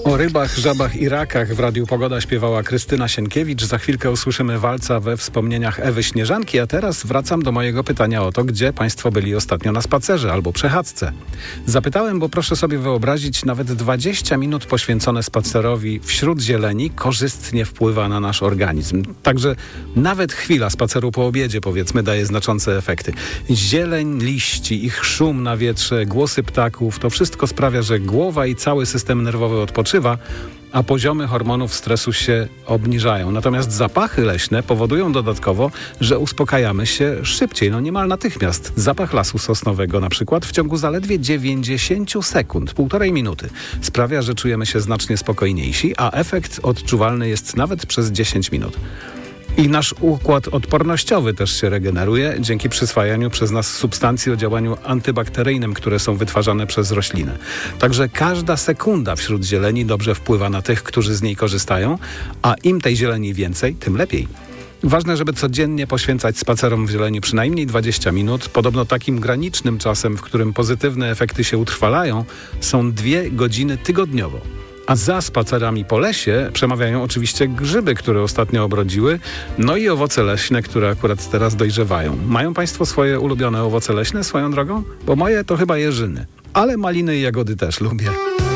O rybach, żabach i rakach w Radiu Pogoda śpiewała Krystyna Sienkiewicz. Za chwilkę usłyszymy walca we wspomnieniach Ewy Śnieżanki, a teraz wracam do mojego pytania o to, gdzie Państwo byli ostatnio na spacerze albo przechadzce. Zapytałem, bo proszę sobie wyobrazić, nawet 20 minut poświęcone spacerowi wśród zieleni korzystnie wpływa na nasz organizm. Także nawet chwila spaceru po obiedzie, powiedzmy, daje znaczące efekty. Zieleń, liści, ich szum na wietrze, głosy ptaków, to wszystko sprawia, że głowa i cały system nerwowy odpoczywa, a poziomy hormonów stresu się obniżają. Natomiast zapachy leśne powodują dodatkowo, że uspokajamy się szybciej, niemal natychmiast. Zapach lasu sosnowego na przykład w ciągu zaledwie 90 sekund, 1,5 minuty, sprawia, że czujemy się znacznie spokojniejsi, a efekt odczuwalny jest nawet przez 10 minut. I nasz układ odpornościowy też się regeneruje dzięki przyswajaniu przez nas substancji o działaniu antybakteryjnym, które są wytwarzane przez rośliny. Także każda sekunda wśród zieleni dobrze wpływa na tych, którzy z niej korzystają, a im tej zieleni więcej, tym lepiej. Ważne, żeby codziennie poświęcać spacerom w zieleni przynajmniej 20 minut. Podobno takim granicznym czasem, w którym pozytywne efekty się utrwalają, są 2 godziny tygodniowo. A za spacerami po lesie przemawiają oczywiście grzyby, które ostatnio obrodziły, i owoce leśne, które akurat teraz dojrzewają. Mają Państwo swoje ulubione owoce leśne swoją drogą? Bo moje to chyba jeżyny, ale maliny i jagody też lubię.